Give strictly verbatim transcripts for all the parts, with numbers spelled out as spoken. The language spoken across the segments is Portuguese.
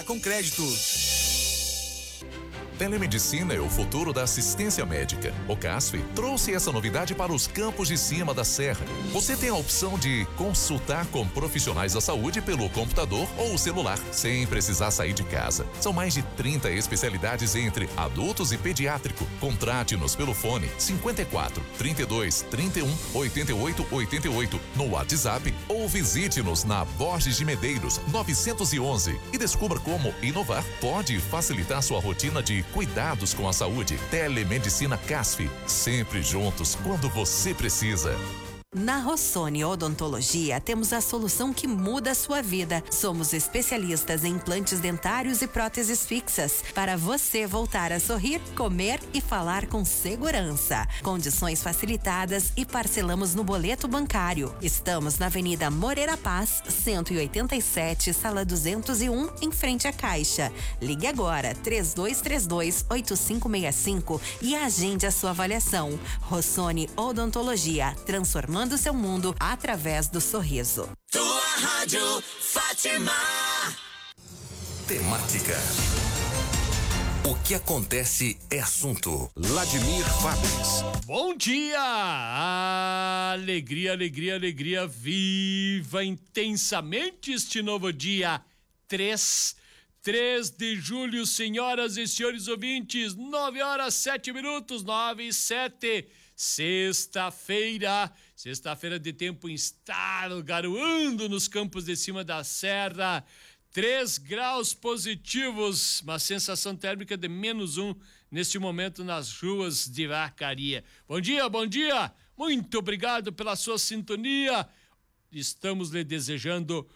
pagar com crédito. Telemedicina é o futuro da assistência médica. O CASF trouxe essa novidade para os campos de cima da serra. Você tem a opção de consultar com profissionais da saúde pelo computador ou celular, sem precisar sair de casa. São mais de trinta especialidades entre adultos e pediátrico. Contrate-nos pelo fone cinquenta e quatro, trinta e dois, trinta e um, oitenta e oito, oitenta e oito no WhatsApp ou visite-nos na Borges de Medeiros novecentos e onze e descubra como inovar pode facilitar sua rotina de cuidados com a saúde. Telemedicina CASF, sempre juntos quando você precisa. Na Rossoni Odontologia, temos a solução que muda a sua vida. Somos especialistas em implantes dentários e próteses fixas, para você voltar a sorrir, comer e falar com segurança. Condições facilitadas e parcelamos no boleto bancário. Estamos na Avenida Moreira Paz, cento e oitenta e sete, sala duzentos e um, em frente à Caixa. Ligue agora, três dois três dois, oito cinco seis cinco e agende a sua avaliação. Rossoni Odontologia, transformando do seu mundo através do sorriso. Tua rádio Fátima. Temática. O que acontece é assunto. Vladimir Fabris. Bom dia! Alegria, alegria, alegria. Viva intensamente este novo dia. Três, três de julho, senhoras e senhores ouvintes. Nove horas, sete minutos, nove e sete. Sexta-feira, sexta-feira de tempo instável, garoando nos campos de cima da serra, três graus positivos, uma sensação térmica de menos um neste momento nas ruas de Vacaria. Bom dia, bom dia, muito obrigado pela sua sintonia, estamos lhe desejando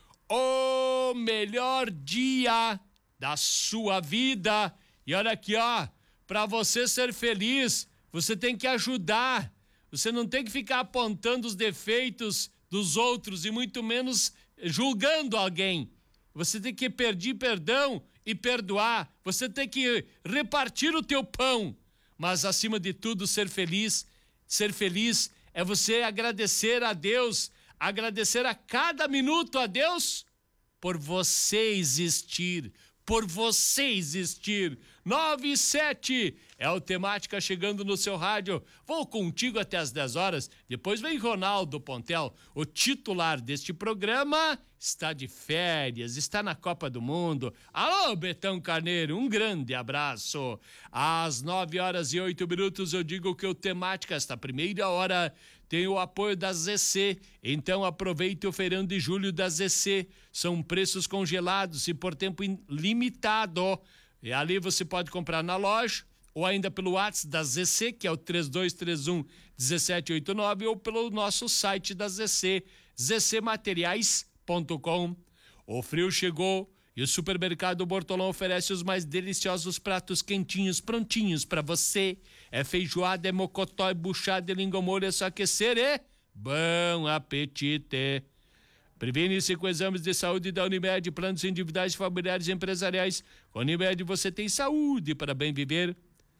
o melhor dia da sua vida, e olha aqui, ó, para você ser feliz, você tem que ajudar, você não tem que ficar apontando os defeitos dos outros e muito menos julgando alguém. Você tem que pedir perdão e perdoar, você tem que repartir o teu pão, mas acima de tudo ser feliz. Ser feliz é você agradecer a Deus, agradecer a cada minuto a Deus por você existir, por você existir. Nove e sete é o Temática chegando no seu rádio. Vou contigo até as dez horas. Depois vem Ronaldo Pontel, o titular deste programa. Está de férias, está na Copa do Mundo. Alô, Betão Carneiro, um grande abraço. Às nove horas e oito minutos eu digo que o Temática, esta primeira hora, tem o apoio da Z C. Então aproveite o feirão de julho da Z C. São preços congelados e por tempo limitado. E ali você pode comprar na loja ou ainda pelo WhatsApp da Z C, que é o três dois três um, um sete oito nove, ou pelo nosso site da Z C, z c materiais ponto com. O frio chegou e o Supermercado Bortolão oferece os mais deliciosos pratos quentinhos, prontinhos para você. É feijoada, é mocotó, é buchada, é língua molho, é só aquecer e bom apetite. Previne-se com exames de saúde da Unimed, planos individuais, familiares e empresariais. Com a Unimed você tem saúde para bem viver.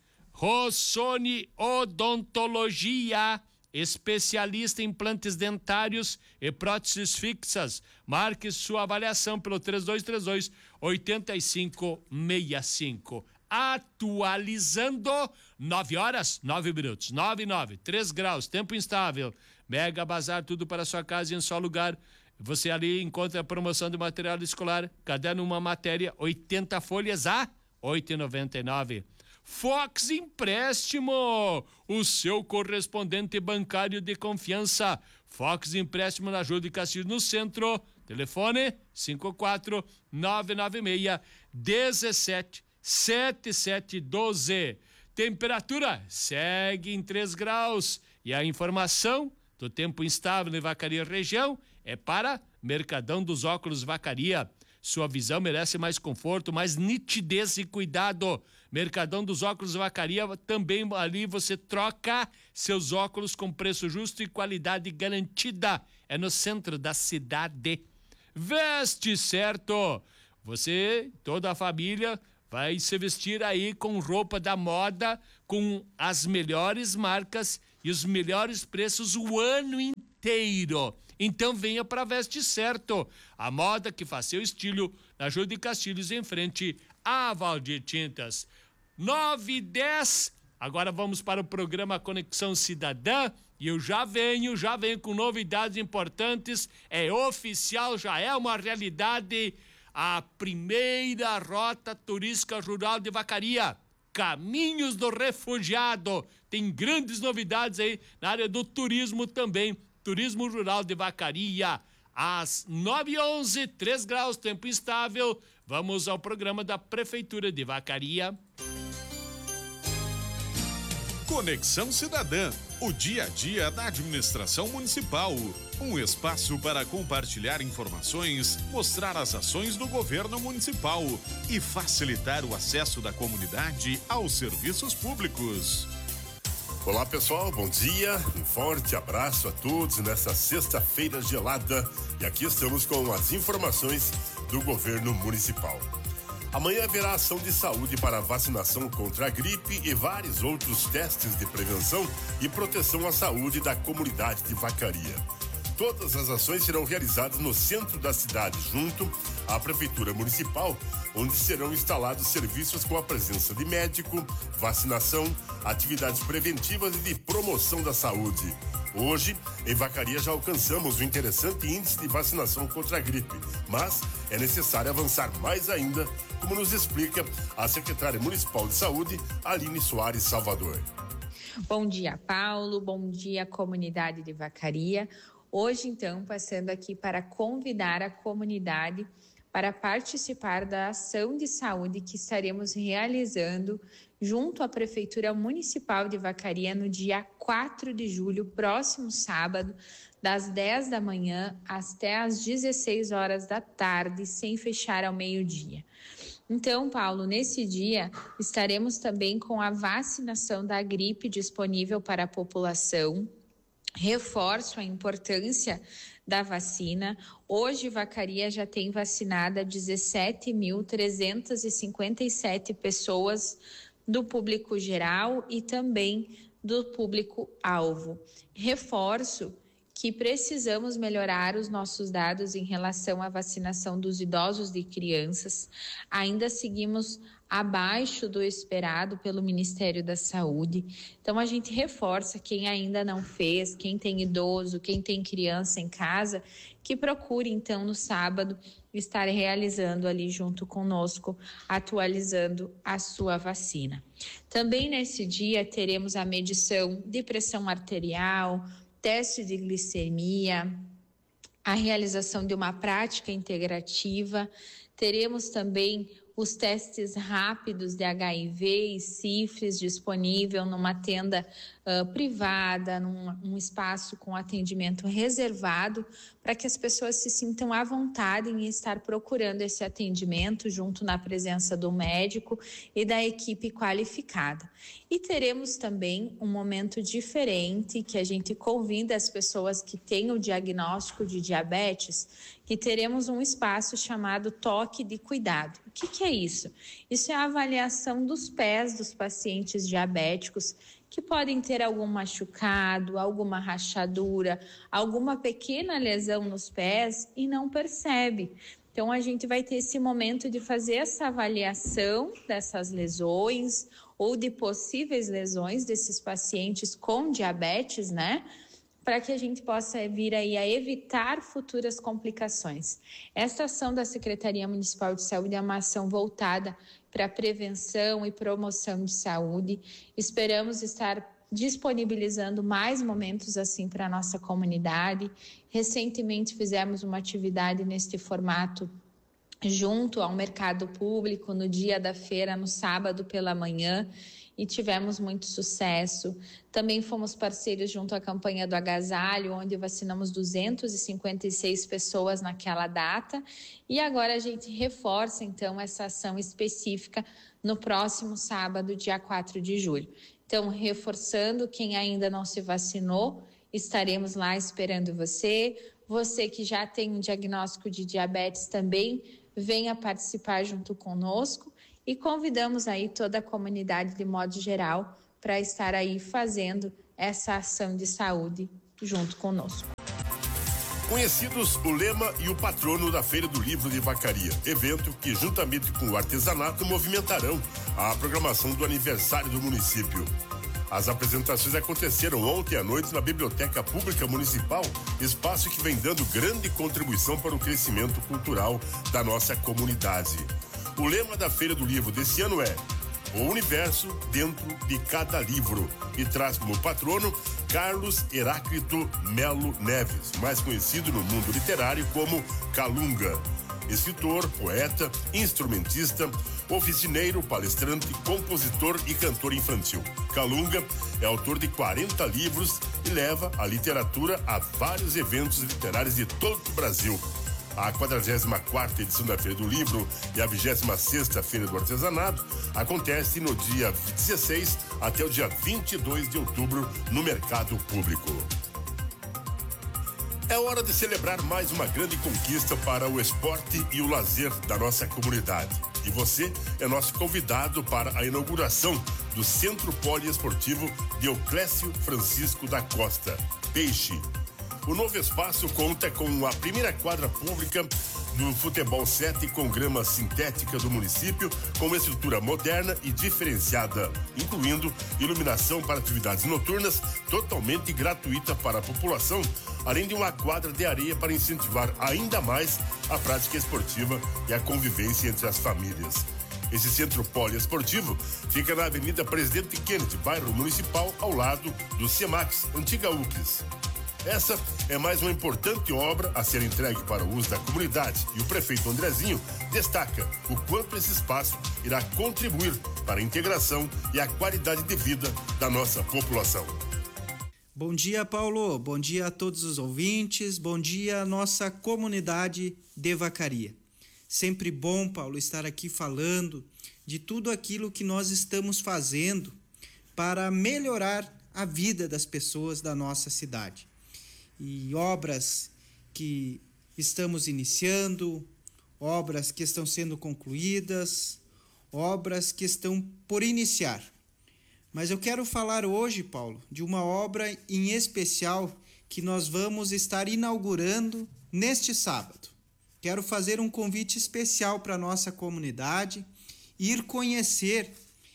Rossoni Odontologia, especialista em implantes dentários e próteses fixas. Marque sua avaliação pelo três dois três dois, oito cinco seis cinco. Atualizando, nove horas, nove minutos, nove e nove, três graus, tempo instável. Mega Bazar, tudo para sua casa em um só lugar. Você ali encontra a promoção de material escolar, caderno uma matéria, oitenta folhas a oito reais e noventa e nove. Fox Empréstimo, o seu correspondente bancário de confiança. Fox Empréstimo na Júlio de Castilhos no centro. Telefone cinco quatro nove nove seis um sete sete sete um dois. Temperatura segue em três graus. E a informação do tempo instável em Vacaria região é para Mercadão dos Óculos Vacaria. Sua visão merece mais conforto, mais nitidez e cuidado. Mercadão dos Óculos Vacaria, também ali você troca seus óculos com preço justo e qualidade garantida. É no centro da cidade. Veste certo. Você, toda a família, vai se vestir aí com roupa da moda, com as melhores marcas e os melhores preços o ano inteiro. Então venha para Veste Certo, a moda que faz seu estilo na Júlio de Castilhos, em frente a Valdir Tintas. nove e dez, agora vamos para o programa Conexão Cidadã e eu já venho, já venho com novidades importantes, é oficial, já é uma realidade, a primeira rota turística rural de Vacaria, Caminhos do Refugiado. Tem grandes novidades aí na área do turismo também, turismo rural de Vacaria. Às nove e onze, três graus, tempo instável. Vamos ao programa da Prefeitura de Vacaria. Conexão Cidadã, o dia a dia da administração municipal. Um espaço para compartilhar informações, mostrar as ações do governo municipal e facilitar o acesso da comunidade aos serviços públicos. Olá pessoal, bom dia, um forte abraço a todos nessa sexta-feira gelada e aqui estamos com as informações do governo municipal. Amanhã haverá ação de saúde para vacinação contra a gripe e vários outros testes de prevenção e proteção à saúde da comunidade de Vacaria. Todas as ações serão realizadas no centro da cidade, junto à Prefeitura Municipal, onde serão instalados serviços com a presença de médico, vacinação, atividades preventivas e de promoção da saúde. Hoje, em Vacaria, já alcançamos um interessante índice de vacinação contra a gripe, mas é necessário avançar mais ainda, como nos explica a secretária municipal de saúde, Aline Soares Salvador. Bom dia, Paulo. Bom dia, comunidade de Vacaria. Hoje, então, passando aqui para convidar a comunidade para participar da ação de saúde que estaremos realizando junto à Prefeitura Municipal de Vacaria no dia quatro de julho, próximo sábado, das dez da manhã até às dezesseis horas da tarde, sem fechar ao meio-dia. Então, Paulo, nesse dia estaremos também com a vacinação da gripe disponível para a população. Reforço a importância da vacina. Hoje, Vacaria já tem vacinada dezessete mil trezentas e cinquenta e sete pessoas do público geral e também do público-alvo. Reforço que precisamos melhorar os nossos dados em relação à vacinação dos idosos e crianças. Ainda seguimos abaixo do esperado pelo Ministério da Saúde. Então, a gente reforça quem ainda não fez, quem tem idoso, quem tem criança em casa, que procure, então, no sábado, estar realizando ali junto conosco, atualizando a sua vacina. Também nesse dia teremos a medição de pressão arterial, teste de glicemia, a realização de uma prática integrativa. Teremos também os testes rápidos de H I V e sífilis disponível numa tenda uh, privada, num um espaço com atendimento reservado, para que as pessoas se sintam à vontade em estar procurando esse atendimento junto na presença do médico e da equipe qualificada. E teremos também um momento diferente que a gente convida as pessoas que têm o diagnóstico de diabetes, que teremos um espaço chamado toque de cuidado. O que, que é isso? Isso é a avaliação dos pés dos pacientes diabéticos que podem ter algum machucado, alguma rachadura, alguma pequena lesão nos pés e não percebe. Então, a gente vai ter esse momento de fazer essa avaliação dessas lesões ou de possíveis lesões desses pacientes com diabetes, né? Para que a gente possa vir aí a evitar futuras complicações. Esta ação da Secretaria Municipal de Saúde é uma ação voltada para a prevenção e promoção de saúde. Esperamos estar disponibilizando mais momentos assim para a nossa comunidade. Recentemente fizemos uma atividade neste formato junto ao mercado público no dia da feira, no sábado pela manhã, e tivemos muito sucesso. Também fomos parceiros junto à campanha do agasalho, onde vacinamos duzentas e cinquenta e seis pessoas naquela data. E agora a gente reforça, então, essa ação específica no próximo sábado, dia quatro de julho. Então, reforçando, quem ainda não se vacinou, estaremos lá esperando você. Você que já tem um diagnóstico de diabetes também, venha participar junto conosco. E convidamos aí toda a comunidade de modo geral para estar aí fazendo essa ação de saúde junto conosco. Conhecidos o lema e o patrono da Feira do Livro de Vacaria, evento que, juntamente com o artesanato, movimentarão a programação do aniversário do município. As apresentações aconteceram ontem à noite na Biblioteca Pública Municipal, espaço que vem dando grande contribuição para o crescimento cultural da nossa comunidade. O lema da Feira do Livro desse ano é O Universo Dentro de Cada Livro e traz como patrono Carlos Heráclito Melo Neves, mais conhecido no mundo literário como Calunga. Escritor, poeta, instrumentista, oficineiro, palestrante, compositor e cantor infantil. Calunga é autor de quarenta livros e leva a literatura a vários eventos literários de todo o Brasil. A quadragésima quarta edição da Feira do Livro e a vigésima sexta Feira do Artesanato acontece no dia dezesseis até o dia vinte e dois de outubro no Mercado Público. É hora de celebrar mais uma grande conquista para o esporte e o lazer da nossa comunidade. E você é nosso convidado para a inauguração do Centro Poliesportivo Deoclésio Francisco da Costa, Peixe. O novo espaço conta com a primeira quadra pública do futebol sete com grama sintética do município, com estrutura moderna e diferenciada, incluindo iluminação para atividades noturnas totalmente gratuita para a população, além de uma quadra de areia para incentivar ainda mais a prática esportiva e a convivência entre as famílias. Esse centro poliesportivo fica na Avenida Presidente Kennedy, bairro Municipal, ao lado do CEMAX, antiga U C S. Essa é mais uma importante obra a ser entregue para o uso da comunidade e o prefeito Andrezinho destaca o quanto esse espaço irá contribuir para a integração e a qualidade de vida da nossa população. Bom dia, Paulo. Bom dia a todos os ouvintes. Bom dia à nossa comunidade de Vacaria. Sempre bom, Paulo, estar aqui falando de tudo aquilo que nós estamos fazendo para melhorar a vida das pessoas da nossa cidade. E obras que estamos iniciando, obras que estão sendo concluídas, obras que estão por iniciar. Mas eu quero falar hoje, Paulo, de uma obra em especial que nós vamos estar inaugurando neste sábado. Quero fazer um convite especial para a nossa comunidade, ir conhecer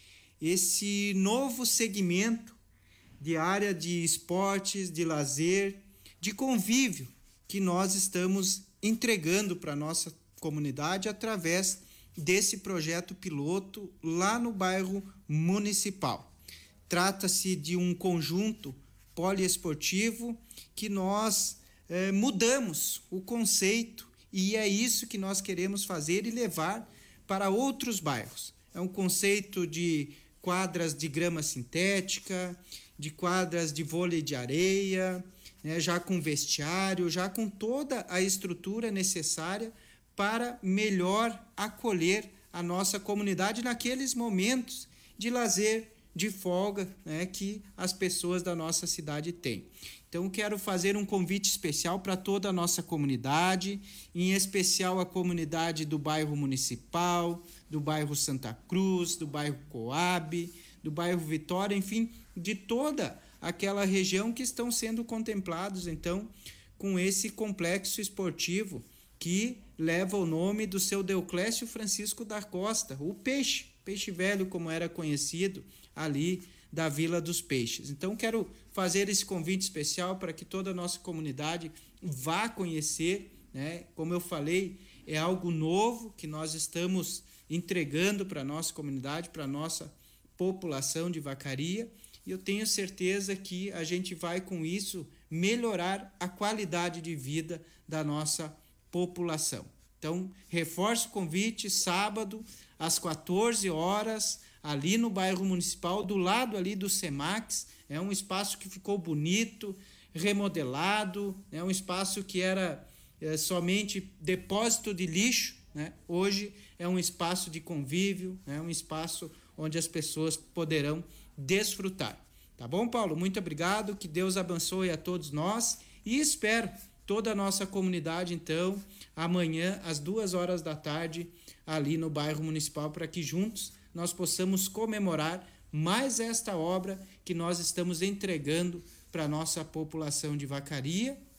esse novo segmento de área de esportes, de lazer, de convívio que nós estamos entregando para a nossa comunidade através desse projeto piloto lá no bairro Municipal. Trata-se de um conjunto poliesportivo que nós eh, mudamos o conceito e é isso que nós queremos fazer e levar para outros bairros. É um conceito de quadras de grama sintética, de quadras de vôlei de areia, né, já com vestiário, já com toda a estrutura necessária para melhor acolher a nossa comunidade naqueles momentos de lazer, de folga, né, que as pessoas da nossa cidade têm. Então, quero fazer um convite especial para toda a nossa comunidade, em especial a comunidade do bairro Municipal, do bairro Santa Cruz, do bairro Coab, do bairro Vitória, enfim, de toda aquela região que estão sendo contemplados, então, com esse complexo esportivo que leva o nome do seu Deoclésio Francisco da Costa, o Peixe, Peixe Velho, como era conhecido ali da Vila dos Peixes. Então, quero fazer esse convite especial para que toda a nossa comunidade vá conhecer, né? Como eu falei, é algo novo que nós estamos entregando para a nossa comunidade, para a nossa população de Vacaria, e eu tenho certeza que a gente vai, com isso, melhorar a qualidade de vida da nossa população. Então, reforço o convite, sábado, às quatorze horas, ali no bairro Municipal, do lado ali do CEMAX. É um espaço que ficou bonito, remodelado, é um espaço que era é, somente depósito de lixo, né? Hoje é um espaço de convívio, é um espaço onde as pessoas poderão desfrutar. Tá bom, Paulo? Muito obrigado, que Deus abençoe a todos nós e espero toda a nossa comunidade, então, amanhã às duas horas da tarde, ali no bairro Municipal, para que juntos nós possamos comemorar mais esta obra que nós estamos entregando para a nossa população de Vacaria